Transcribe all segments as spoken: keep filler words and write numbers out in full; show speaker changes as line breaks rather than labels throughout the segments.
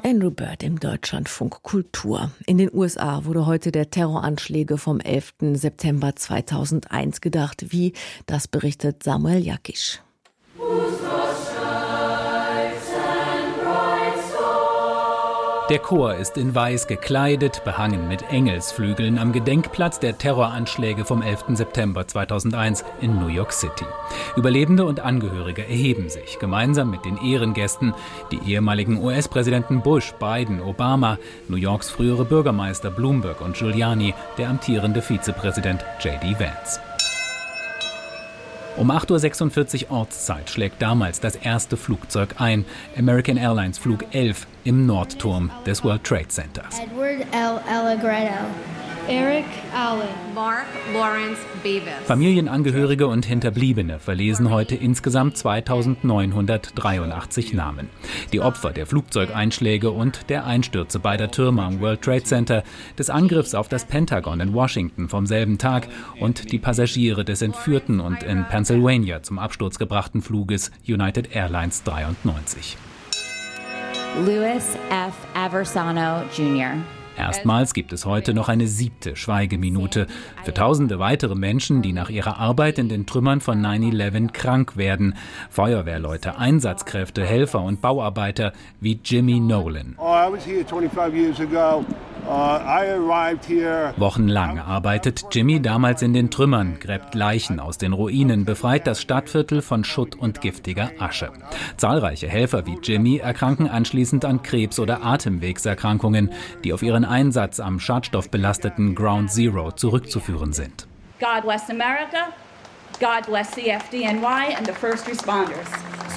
Andrew Bird im Deutschlandfunk Kultur. In den U S A wurde heute der Terroranschläge vom elften September zweitausendeins gedacht. Wie? Das berichtet Samuel Jakisch.
Der Chor ist in Weiß gekleidet, behangen mit Engelsflügeln am Gedenkplatz der Terroranschläge vom elften September zweitausendeins in New York City. Überlebende und Angehörige erheben sich, gemeinsam mit den Ehrengästen, die ehemaligen U S-Präsidenten Bush, Biden, Obama, New Yorks frühere Bürgermeister Bloomberg und Giuliani, der amtierende Vizepräsident J D Vance. Um acht Uhr sechsundvierzig Ortszeit schlägt damals das erste Flugzeug ein, American Airlines Flug elf im Nordturm des World Trade Centers.
Edward L. Allegretto.
Eric Allen. Mark Lawrence Beavis.
Familienangehörige und Hinterbliebene verlesen heute insgesamt zweitausendneunhundertdreiundachtzig Namen. Die Opfer der Flugzeugeinschläge und der Einstürze beider Türme am World Trade Center, des Angriffs auf das Pentagon in Washington vom selben Tag und die Passagiere des entführten und in Pennsylvania zum Absturz gebrachten Fluges United Airlines dreiundneunzig.
Louis F. Aversano Junior
Erstmals gibt es heute noch eine siebte Schweigeminute für tausende weitere Menschen, die nach ihrer Arbeit in den Trümmern von neun elf krank werden. Feuerwehrleute, Einsatzkräfte, Helfer und Bauarbeiter wie Jimmy Nolan. Wochenlang arbeitet Jimmy damals in den Trümmern, gräbt Leichen aus den Ruinen, befreit das Stadtviertel von Schutt und giftiger Asche. Zahlreiche Helfer wie Jimmy erkranken anschließend an Krebs- oder Atemwegserkrankungen, die auf ihren Einsatz am schadstoffbelasteten Ground Zero zurückzuführen sind.
God bless America, God bless the F D N Y and the first responders.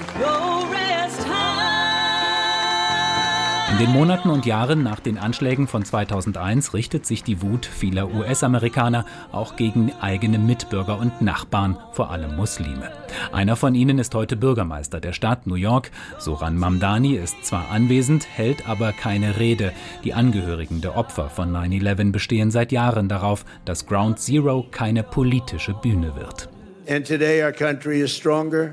In den Monaten und Jahren nach den Anschlägen von zweitausendeins richtet sich die Wut vieler U S-Amerikaner auch gegen eigene Mitbürger und Nachbarn, vor allem Muslime. Einer von ihnen ist heute Bürgermeister der Stadt New York. Zohran Mamdani ist zwar anwesend, hält aber keine Rede. Die Angehörigen der Opfer von neun elf bestehen seit Jahren darauf, dass Ground Zero keine politische Bühne wird.
And today our country is stronger.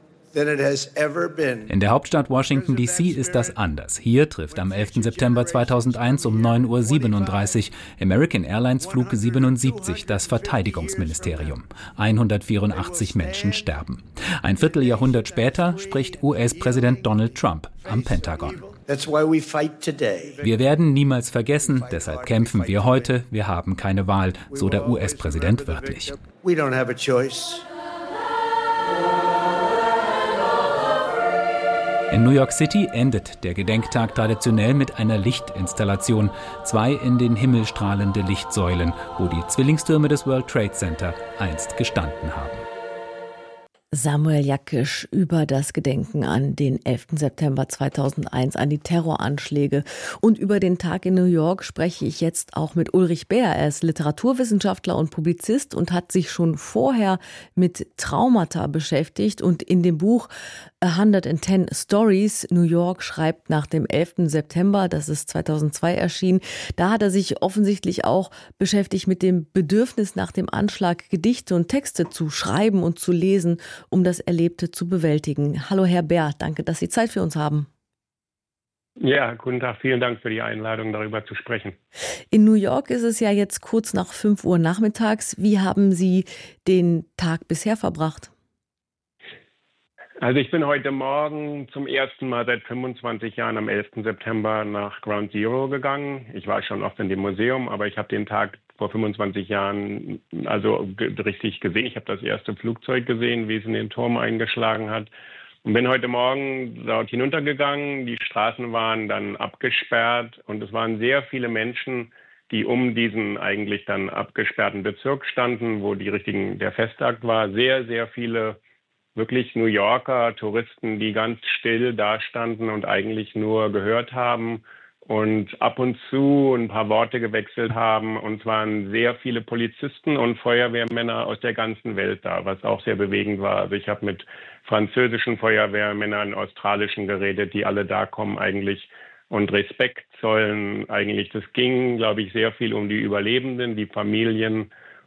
In der Hauptstadt Washington D C ist das anders. Hier trifft am elften September zweitausendeins um neun Uhr siebenunddreißig American Airlines Flug siebenundsiebzig das Verteidigungsministerium. hundertvierundachtzig Menschen sterben. Ein Vierteljahrhundert später spricht U S-Präsident Donald Trump am Pentagon. Wir werden niemals vergessen, deshalb kämpfen wir heute. Wir haben keine Wahl, so der U S-Präsident wörtlich. In New York City endet der Gedenktag traditionell mit einer Lichtinstallation. Zwei in den Himmel strahlende Lichtsäulen, wo die Zwillingstürme des World Trade Center einst gestanden haben.
Samuel Jakisch über das Gedenken an den elften September zweitausendeins, an die Terroranschläge. Und über den Tag in New York spreche ich jetzt auch mit Ulrich Beer. Er ist Literaturwissenschaftler und Publizist und hat sich schon vorher mit Traumata beschäftigt. Und in dem Buch hundertzehn Stories New York schreibt nach dem elften September, das ist zweitausendzwei erschienen, da hat er sich offensichtlich auch beschäftigt mit dem Bedürfnis nach dem Anschlag, Gedichte und Texte zu schreiben und zu lesen, um das Erlebte zu bewältigen. Hallo Herr Beer, danke, dass Sie Zeit für uns haben.
Ja, guten Tag, vielen Dank für die Einladung, darüber zu sprechen.
In New York ist es ja jetzt kurz nach fünf Uhr nachmittags. Wie haben Sie den Tag bisher verbracht?
Also ich bin heute Morgen zum ersten Mal seit fünfundzwanzig Jahren am elften September nach Ground Zero gegangen. Ich war schon oft in dem Museum, aber ich habe den Tag vor fünfundzwanzig Jahren also richtig gesehen. Ich habe das erste Flugzeug gesehen, wie es in den Turm eingeschlagen hat. Und bin heute Morgen dort hinuntergegangen. Die Straßen waren dann abgesperrt und es waren sehr viele Menschen, die um diesen eigentlich dann abgesperrten Bezirk standen, wo die richtigen, der Festakt war. Sehr, sehr viele wirklich New Yorker Touristen, die ganz still dastanden und eigentlich nur gehört haben und ab und zu ein paar Worte gewechselt haben. Und es waren sehr viele Polizisten und Feuerwehrmänner aus der ganzen Welt da, was auch sehr bewegend war. Also ich habe mit französischen Feuerwehrmännern, australischen geredet, die alle da kommen eigentlich und Respekt zollen. Eigentlich, das ging, glaube ich, sehr viel um die Überlebenden, die Familien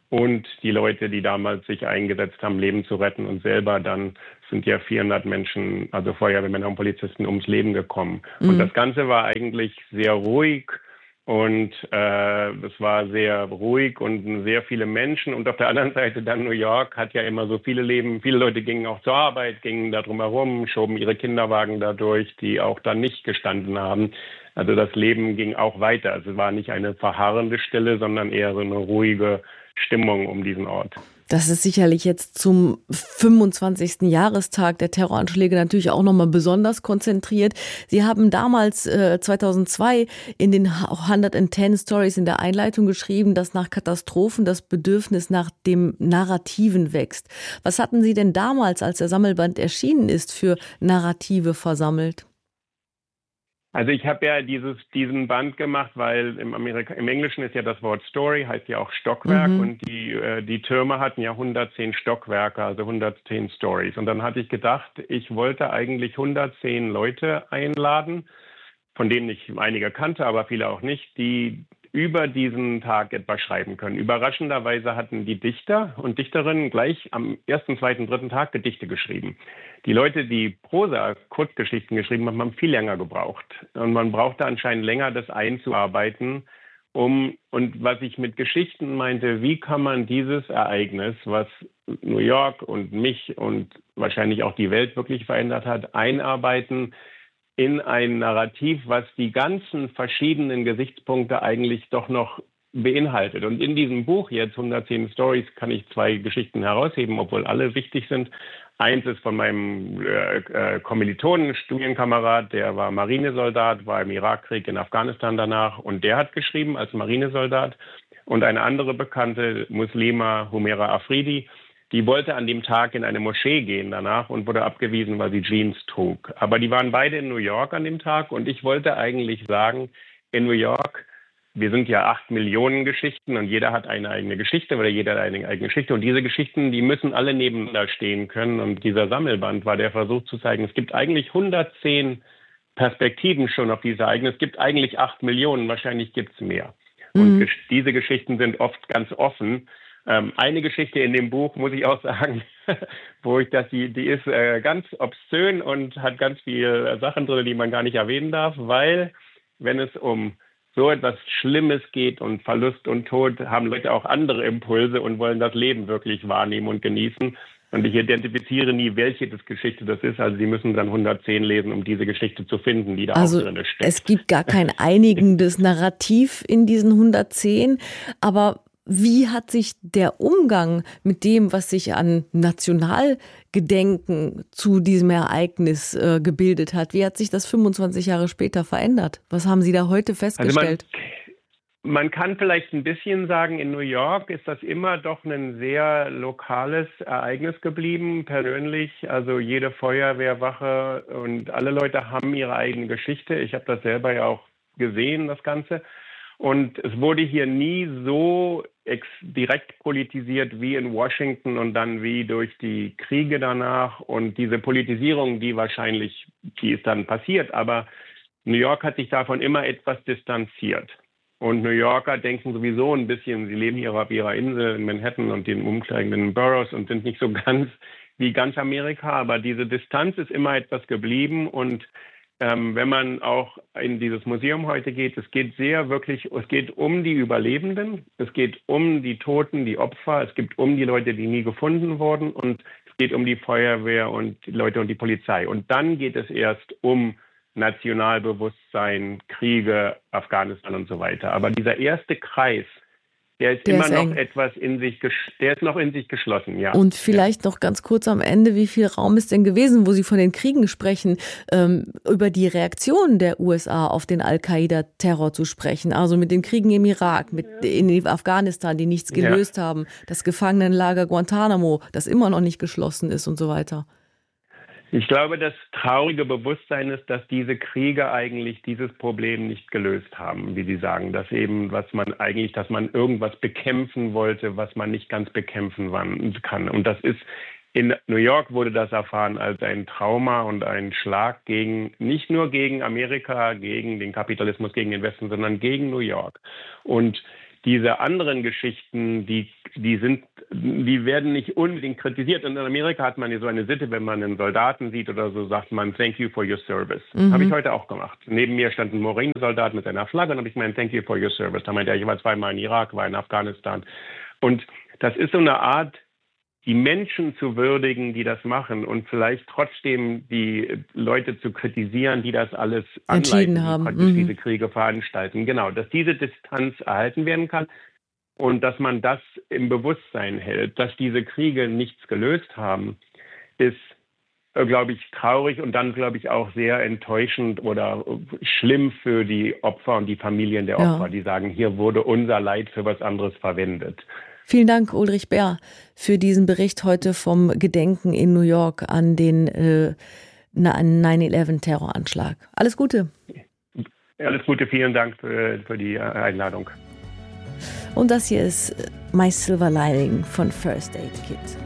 und die Leute, die damals sich eingesetzt haben, Leben zu retten. Und selber dann sind ja vierhundert Menschen, also Feuerwehrmänner und Polizisten, ums Leben gekommen. Mhm. Und das Ganze war eigentlich sehr ruhig. Und äh, es war sehr ruhig und sehr viele Menschen. Und auf der anderen Seite dann New York hat ja immer so viele Leben. Viele Leute gingen auch zur Arbeit, gingen da drum herum, schoben ihre Kinderwagen dadurch, die auch dann nicht gestanden haben. Also das Leben ging auch weiter. Also es war nicht eine verharrende Stille, sondern eher so eine ruhige Stimmung um diesen Ort.
Das ist sicherlich jetzt zum fünfundzwanzigsten Jahrestag der Terroranschläge natürlich auch nochmal besonders konzentriert. Sie haben damals äh, zweitausendzwei in den hundertzehn Stories in der Einleitung geschrieben, dass nach Katastrophen das Bedürfnis nach dem Narrativen wächst. Was hatten Sie denn damals, als der Sammelband erschienen ist, für Narrative versammelt?
Also ich habe ja dieses, diesen Band gemacht, weil im, Amerika, im Englischen ist ja das Wort Story, heißt ja auch Stockwerk, mhm. und die, äh, die Türme hatten ja hundertzehn Stockwerke, also hundertzehn Stories. Und dann hatte ich gedacht, ich wollte eigentlich hundertzehn Leute einladen, von denen ich einige kannte, aber viele auch nicht, die über diesen Tag etwas schreiben können. Überraschenderweise hatten die Dichter und Dichterinnen gleich am ersten, zweiten, dritten Tag Gedichte geschrieben. Die Leute, die Prosa, Kurzgeschichten geschrieben haben, haben viel länger gebraucht. Und man brauchte anscheinend länger, das einzuarbeiten, um, und was ich mit Geschichten meinte, wie kann man dieses Ereignis, was New York und mich und wahrscheinlich auch die Welt wirklich verändert hat, einarbeiten in ein Narrativ, was die ganzen verschiedenen Gesichtspunkte eigentlich doch noch beinhaltet. Und in diesem Buch jetzt, hundertzehn Stories, kann ich zwei Geschichten herausheben, obwohl alle wichtig sind. Eins ist von meinem äh, Kommilitonen, Studienkamerad, der war Marinesoldat, war im Irakkrieg in Afghanistan danach, und der hat geschrieben als Marinesoldat. Und eine andere bekannte Muslima, Humaira Afridi, die wollte an dem Tag in eine Moschee gehen danach und wurde abgewiesen, weil sie Jeans trug. Aber die waren beide in New York an dem Tag, und ich wollte eigentlich sagen, in New York, wir sind ja acht Millionen Geschichten und jeder hat eine eigene Geschichte oder jeder hat eine eigene Geschichte, und diese Geschichten, die müssen alle nebeneinander stehen können, und dieser Sammelband war der Versuch zu zeigen, es gibt eigentlich hundertzehn Perspektiven schon auf diese Ereignisse, es gibt eigentlich acht Millionen, wahrscheinlich gibt es mehr. Mhm. Und ges- diese Geschichten sind oft ganz offen. Ähm, eine Geschichte in dem Buch, muss ich auch sagen, wo ich das, die, die ist äh, ganz obszön und hat ganz viele Sachen drin, die man gar nicht erwähnen darf, weil wenn es um so etwas Schlimmes geht und Verlust und Tod, haben Leute auch andere Impulse und wollen das Leben wirklich wahrnehmen und genießen. Und ich identifiziere nie, welche das Geschichte das ist. Also Sie müssen dann hundertzehn lesen, um diese Geschichte zu finden, die da
also
auch drin steckt.
Es gibt gar kein einigendes Narrativ in diesen hundertzehn, aber wie hat sich der Umgang mit dem, was sich an Nationalgedenken zu diesem Ereignis äh, gebildet hat, wie hat sich das fünfundzwanzig Jahre später verändert? Was haben Sie da heute festgestellt?
Also man, man kann vielleicht ein bisschen sagen, in New York ist das immer doch ein sehr lokales Ereignis geblieben, persönlich. Also jede Feuerwehrwache und alle Leute haben ihre eigene Geschichte. Ich habe das selber ja auch gesehen, das Ganze. Und es wurde hier nie so ex- direkt politisiert wie in Washington und dann wie durch die Kriege danach. Und diese Politisierung, die wahrscheinlich, die ist dann passiert. Aber New York hat sich davon immer etwas distanziert. Und New Yorker denken sowieso ein bisschen, sie leben hier auf ihrer Insel in Manhattan und den umkleidenden Boroughs und sind nicht so ganz wie ganz Amerika. Aber diese Distanz ist immer etwas geblieben. Und Ähm, wenn man auch in dieses Museum heute geht, es geht sehr wirklich, es geht um die Überlebenden, es geht um die Toten, die Opfer, es geht um die Leute, die nie gefunden wurden, und es geht um die Feuerwehr und die Leute und die Polizei. Und dann geht es erst um Nationalbewusstsein, Kriege, Afghanistan und so weiter. Aber dieser erste Kreis, der ist der immer ist noch eng. etwas in sich, der ist noch in sich geschlossen, ja.
Und vielleicht ja. noch ganz kurz am Ende, wie viel Raum ist denn gewesen, wo Sie von den Kriegen sprechen, ähm, über die Reaktion der U S A auf den Al-Qaida-Terror zu sprechen? Also mit den Kriegen im Irak, mit ja. in Afghanistan, die nichts gelöst ja. haben, das Gefangenenlager Guantanamo, das immer noch nicht geschlossen ist und so weiter.
Ich glaube, das traurige Bewusstsein ist, dass diese Kriege eigentlich dieses Problem nicht gelöst haben, wie Sie sagen. Dass eben, was man eigentlich, dass man irgendwas bekämpfen wollte, was man nicht ganz bekämpfen kann. Und das ist, in New York wurde das erfahren als ein Trauma und ein Schlag gegen, nicht nur gegen Amerika, gegen den Kapitalismus, gegen den Westen, sondern gegen New York. Und diese anderen Geschichten, die, die sind, die werden nicht unbedingt kritisiert. Und in Amerika hat man ja so eine Sitte, wenn man einen Soldaten sieht oder so, sagt man, thank you for your service. Mhm. Habe ich heute auch gemacht. Neben mir stand ein Marinesoldat mit seiner Flagge und habe ich gemeint, thank you for your service. Da meinte er, ich war zweimal in Irak, war in Afghanistan. Und das ist so eine Art, die Menschen zu würdigen, die das machen und vielleicht trotzdem die Leute zu kritisieren, die das alles
entschieden
anleiten,
haben,
die praktisch
mhm.
diese Kriege veranstalten. Genau, dass diese Distanz erhalten werden kann und dass man das im Bewusstsein hält, dass diese Kriege nichts gelöst haben, ist, glaube ich, traurig und dann, glaube ich, auch sehr enttäuschend oder schlimm für die Opfer und die Familien der Opfer, ja. die sagen, hier wurde unser Leid für was anderes verwendet.
Vielen Dank, Ulrich Behr, für diesen Bericht heute vom Gedenken in New York an den äh, neun elf Terroranschlag. Alles Gute.
Alles Gute, vielen Dank für, für die Einladung.
Und das hier ist My Silver Lining von First Aid Kit.